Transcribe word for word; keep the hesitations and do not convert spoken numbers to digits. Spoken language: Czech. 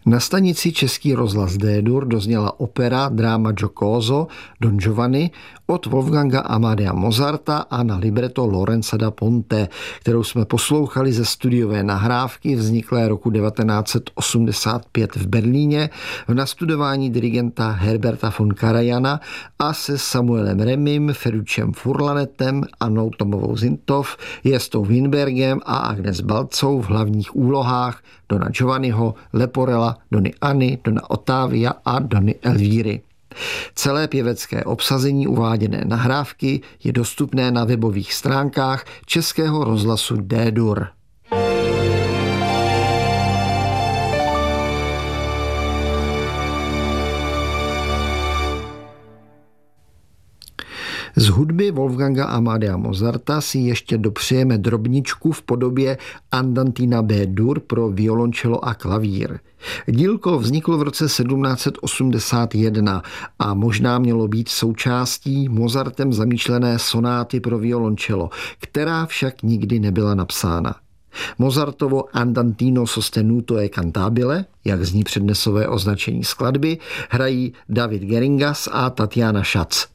Na stanici Český rozhlas D-dur dozněla opera Dráma Giocoso Don Giovanni od Wolfganga Amadea Mozarta a na libreto Lorenza da Ponte, kterou jsme poslouchali ze studiové nahrávky vzniklé roku devatenáct set osmdesát pět v Berlíně v nastudování dirigenta Herberta von Karajana a se Samuelem Remim, Ferrucciem Furlanetem, Annou Tomovou Zintov, Jestou Winbergem a Agnes Balcou v hlavních úlohách Dona Giovanniho, Leporella, Dony Anny, Dona Ottavia a Dony Elvíry. Celé pěvecké obsazení uváděné nahrávky je dostupné na webových stránkách Českého rozhlasu D-dur. Z hudby Wolfganga Amadea Mozarta si ještě dopřejeme drobničku v podobě Andantina B-dur pro violončelo a klavír. Dílko vzniklo v roce sedmnáct set osmdesát jedna a možná mělo být součástí Mozartem zamýšlené sonáty pro violončelo, která však nikdy nebyla napsána. Mozartovo Andantino sostenuto e cantabile, jak zní přednesové označení skladby, hrají David Geringas a Tatiana Schatz.